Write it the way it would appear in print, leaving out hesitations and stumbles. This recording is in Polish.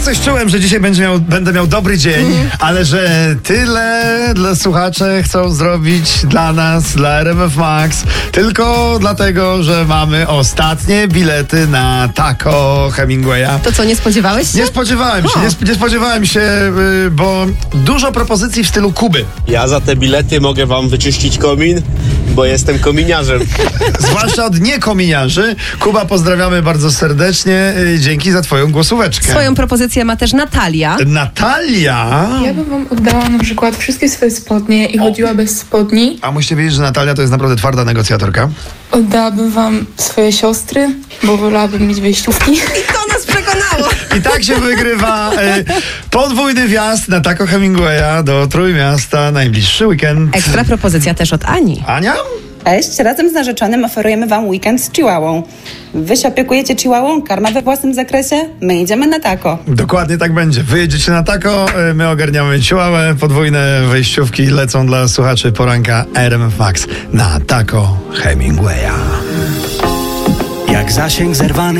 Tak coś czułem, że dzisiaj będę miał dobry dzień, ale że tyle dla słuchaczy chcą zrobić dla nas, dla RMF Max, tylko dlatego, że mamy ostatnie bilety na Taco Hemingwaya. To co, nie spodziewałeś się? Nie spodziewałem się, bo dużo propozycji w stylu Kuby. Ja za te bilety mogę wam wyczyścić komin, bo jestem kominiarzem. Zwłaszcza od niekominiarzy. Kuba, pozdrawiamy bardzo serdecznie. Dzięki za twoją głosóweczkę. Swoją propozycję ma też Natalia. Natalia? Ja bym wam oddała na przykład wszystkie swoje spodnie i chodziła bez spodni. A musicie wiedzieć, że Natalia to jest naprawdę twarda negocjatorka. Oddałabym wam swoje siostry, bo wolałabym mieć wejściówki. I to nas przekonało. I tak się wygrywa podwójny wjazd na Taco Hemingwaya do Trójmiasta najbliższy weekend. Ekstra propozycja też od Ani. Ania? Cześć, razem z narzeczonym oferujemy wam weekend z chihuahą. Wy się opiekujecie chihuahą, karma we własnym zakresie, my idziemy na Taco. Dokładnie tak będzie. Wyjedziecie na Taco, my ogarniamy ciłałę, podwójne wejściówki lecą dla słuchaczy poranka RMF Max na Taco Hemingwaya. Jak zasięg zerwany